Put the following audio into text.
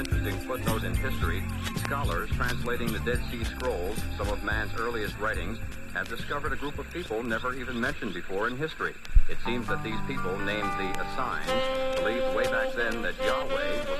Interesting footnote in history, scholars translating the Dead Sea Scrolls, some of man's earliest writings, have discovered a group of people never even mentioned before in history. It seems that these people, named the Essenes, believed way back then that Yahweh was